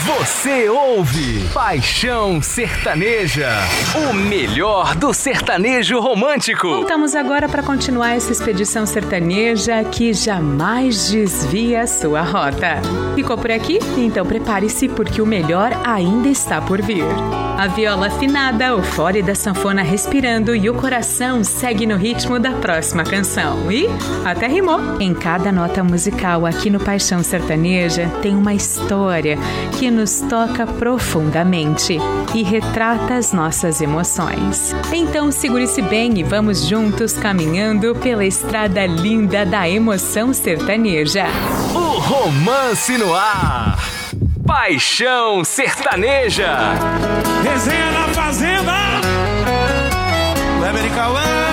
Você ouve Paixão Sertaneja, o melhor do sertanejo romântico. Voltamos agora para continuar essa expedição sertaneja que jamais desvia a sua rota. Ficou por aqui? Então prepare-se porque o melhor ainda está por vir. A viola afinada, o fole da sanfona respirando e o coração segue no ritmo da próxima canção. E até rimou. Em cada nota musical aqui no Paixão Sertaneja tem uma história que nos toca profundamente e retrata as nossas emoções. Então segure-se bem e vamos juntos caminhando pela estrada linda da emoção sertaneja. O romance no ar. Paixão Sertaneja. Resenha na Fazenda. Kleber e Cauã.